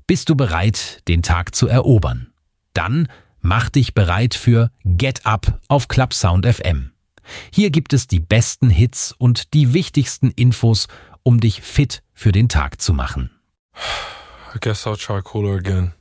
bist du bereit, den Tag zu erobern. Dann mach dich bereit für Get Up auf Clubsound FM. Hier gibt es die besten Hits und die wichtigsten Infos, um dich fit für den Tag zu machen. I guess I'll try cooler again.